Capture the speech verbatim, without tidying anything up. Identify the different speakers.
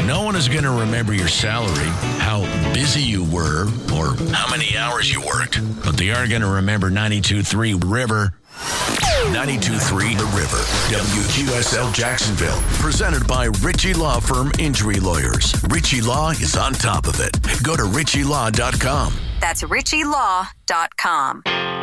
Speaker 1: No one is going to remember your salary, how busy you were, or how many hours you worked. But they are going to remember ninety-two point three River. ninety-two point three The River. W Q S L Jacksonville. Presented by Ritchie Law Firm Injury Lawyers. Ritchie Law is on top of it. Go to ritchie law dot com.
Speaker 2: That's ritchie law dot com.